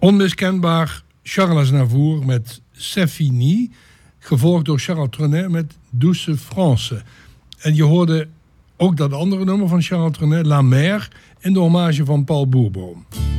Onmiskenbaar Charles Aznavour met C'est Fini, gevolgd door Charles Trenet met Douce France. En je hoorde ook dat andere nummer van Charles Trenet, La Mer, in de hommage van Paul Boerboom.